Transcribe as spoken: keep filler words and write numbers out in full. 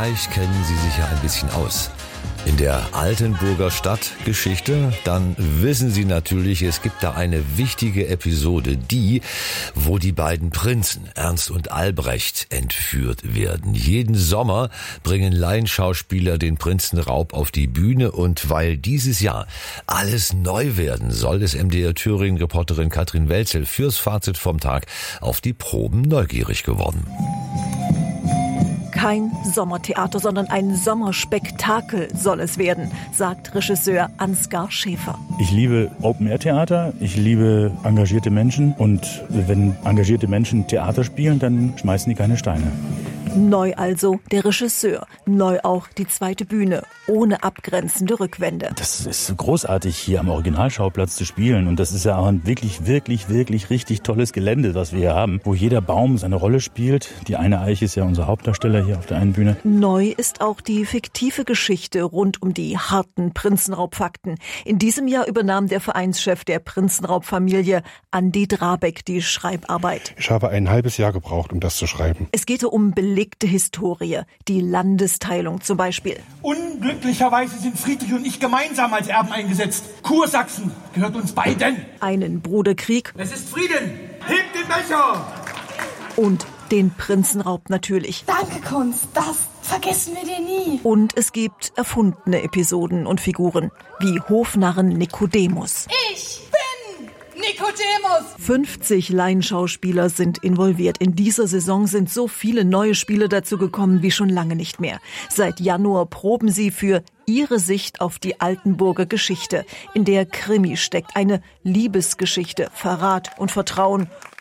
Vielleicht kennen Sie sich ja ein bisschen aus in der Altenburger Stadtgeschichte. Dann wissen Sie natürlich, es gibt da eine wichtige Episode, die, wo die beiden Prinzen, Ernst und Albrecht, entführt werden. Jeden Sommer bringen Laienschauspieler den Prinzenraub auf die Bühne, und weil dieses Jahr alles neu werden soll, ist M D R Thüringen-Reporterin Katrin Welzel fürs Fazit vom Tag auf die Proben neugierig geworden. Kein Sommertheater, sondern ein Sommerspektakel soll es werden, sagt Regisseur Ansgar Schäfer. Ich liebe Open-Air-Theater, ich liebe engagierte Menschen, und wenn engagierte Menschen Theater spielen, dann schmeißen die keine Steine. Neu also der Regisseur, neu auch die zweite Bühne, ohne abgrenzende Rückwände. Das ist großartig, hier am Originalschauplatz zu spielen, und das ist ja auch ein wirklich, wirklich, wirklich richtig tolles Gelände, was wir hier haben, wo jeder Baum seine Rolle spielt. Die eine Eiche ist ja unser Hauptdarsteller hier auf der einen Bühne. Neu ist auch die fiktive Geschichte rund um die harten Prinzenraubfakten. In diesem Jahr übernahm der Vereinschef der Prinzenraubfamilie, Andi Drabeck, die Schreibarbeit. Ich habe ein halbes Jahr gebraucht, um das zu schreiben. Es geht um belegte Historie, die Landesteilung zum Beispiel. Unglücklicherweise sind Friedrich und ich gemeinsam als Erben eingesetzt. Kursachsen gehört uns beiden. Einen Bruderkrieg. Es ist Frieden. Hebt den Becher! Und den Prinzenraub natürlich. Danke, Kunst. Das vergessen wir dir nie. Und es gibt erfundene Episoden und Figuren, wie Hofnarren Nikodemus. Ich bin Nikodemus. fünfzig Laienschauspieler sind involviert. In dieser Saison sind so viele neue Spiele dazugekommen wie schon lange nicht mehr. Seit Januar proben sie für ihre Sicht auf die Altenburger Geschichte, in der Krimi steckt, eine Liebesgeschichte, Verrat und Vertrauen